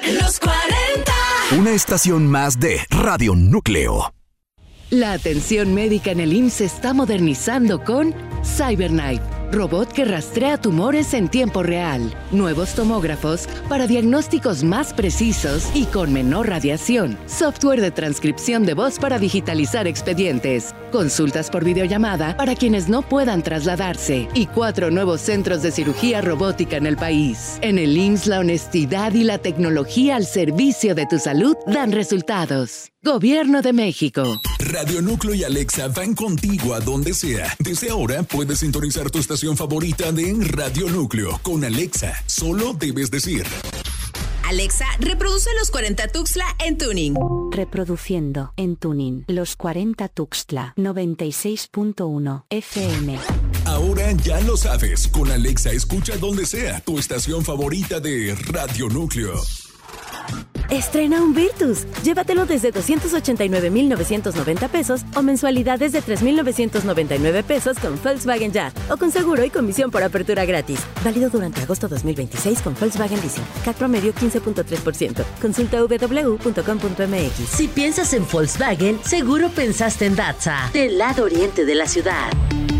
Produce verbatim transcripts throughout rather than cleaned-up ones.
Los cuarenta. Una estación más de Radio Núcleo. La atención médica en el I M S S se está modernizando con CyberKnife, robot que rastrea tumores en tiempo real, nuevos tomógrafos para diagnósticos más precisos y con menor radiación, software de transcripción de voz para digitalizar expedientes, consultas por videollamada para quienes no puedan trasladarse y cuatro nuevos centros de cirugía robótica en el país. En el I M S S la honestidad y la tecnología al servicio de tu salud dan resultados. Gobierno de México. Radio Núcleo y Alexa van contigo a donde sea. Desde ahora puedes sintonizar tu estación favorita de Radio Núcleo. Con Alexa, solo debes decir: Alexa, reproduce Los cuarenta Tuxtla en tuning. Reproduciendo en tuning Los cuarenta Tuxtla noventa y seis punto uno F M. Ahora ya lo sabes. Con Alexa escucha donde sea tu estación favorita de Radio Núcleo. Estrena un Virtus. Llévatelo desde doscientos ochenta y nueve mil novecientos noventa pesos o mensualidades de tres mil novecientos noventa y nueve pesos con Volkswagen Ya o con seguro y comisión por apertura gratis. Válido durante agosto dos mil veintiséis con Volkswagen Leasing. C A C promedio quince punto tres por ciento. Consulta doble u doble u doble u punto com punto m x. Si piensas en Volkswagen, seguro pensaste en Datsa, del lado oriente de la ciudad.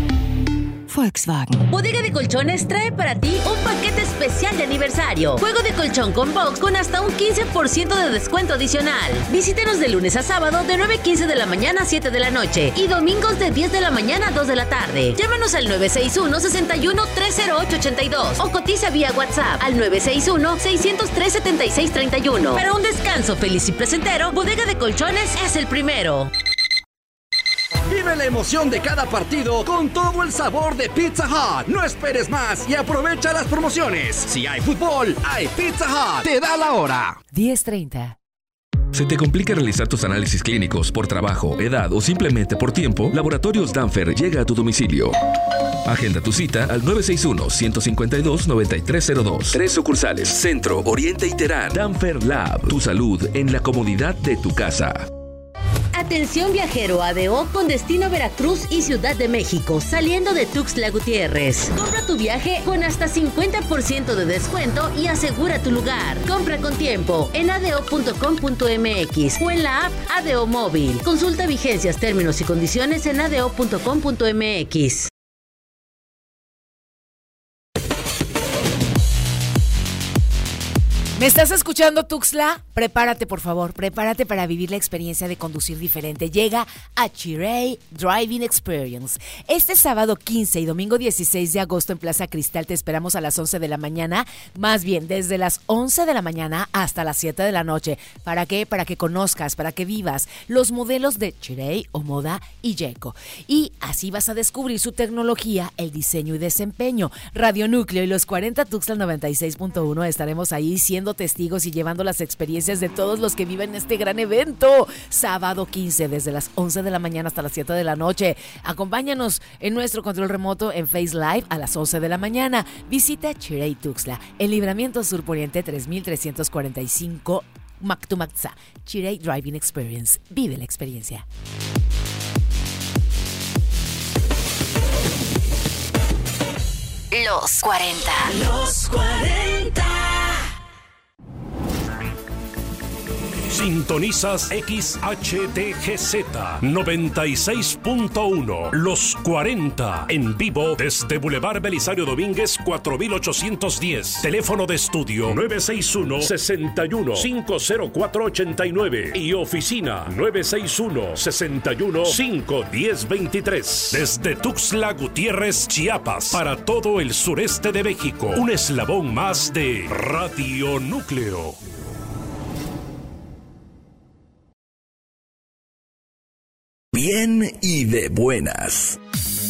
Volkswagen. Bodega de Colchones trae para ti un paquete especial de aniversario. Juego de colchón con box con hasta un quince por ciento de descuento adicional. Visítenos de lunes a sábado de nueve quince de la mañana a siete de la noche y domingos de diez de la mañana a dos de la tarde. Llámanos al nueve seis uno, seis uno, tres cero ocho ocho dos o cotiza vía WhatsApp al nueve seis uno, seis cero tres, siete seis tres uno. Para un descanso feliz y placentero, Bodega de Colchones es el primero. Vive la emoción de cada partido con todo el sabor de Pizza Hut. No esperes más y aprovecha las promociones. Si hay fútbol, hay Pizza Hut. Te da la hora. diez treinta. ¿Se te complica realizar tus análisis clínicos por trabajo, edad o simplemente por tiempo? Laboratorios Danfer llega a tu domicilio. Agenda tu cita al nueve seis uno, uno cinco dos, nueve tres cero dos. Tres sucursales: Centro, Oriente y Terán. Danfer Lab. Tu salud en la comodidad de tu casa. Atención viajero A D O con destino Veracruz y Ciudad de México, saliendo de Tuxtla Gutiérrez. Compra tu viaje con hasta cincuenta por ciento de descuento y asegura tu lugar. Compra con tiempo en a d o punto com punto m x o en la app A D O Móvil. Consulta vigencias, términos y condiciones en a d o punto com punto m x. ¿Me estás escuchando, Tuxtla? Prepárate, por favor, prepárate para vivir la experiencia de conducir diferente. Llega a Chirey Driving Experience. Este sábado quince y domingo dieciséis de agosto en Plaza Cristal te esperamos a las once de la mañana, más bien desde las once de la mañana hasta las siete de la noche. ¿Para qué? Para que conozcas, para que vivas los modelos de Chirey, Omoda y Yeco. Y así vas a descubrir su tecnología, el diseño y desempeño. Radio Núcleo y los cuarenta Tuxtla noventa y seis punto uno estaremos ahí siendo testigos y llevando las experiencias de todos los que viven este gran evento. Sábado quince, desde las once de la mañana hasta las siete de la noche. Acompáñanos en nuestro control remoto en Face Live a las once de la mañana. Visita Chirey Tuxtla, el Libramiento Sur Poniente tres mil trescientos cuarenta y cinco Mactumaxá. Chirey Driving Experience. Vive la experiencia. Los cuarenta. Los cuarenta. Sintonizas X H D G Z noventa y seis punto uno, Los cuarenta, en vivo desde Boulevard Belisario Domínguez cuatro mil ochocientos diez. Teléfono de estudio nueve seis uno, seis uno, cinco cero cuatro ocho nueve y oficina nueve seis uno, seis uno, cinco uno cero dos tres. Desde Tuxtla Gutiérrez, Chiapas, para todo el sureste de México, un eslabón más de Radio Núcleo. Bien y de buenas.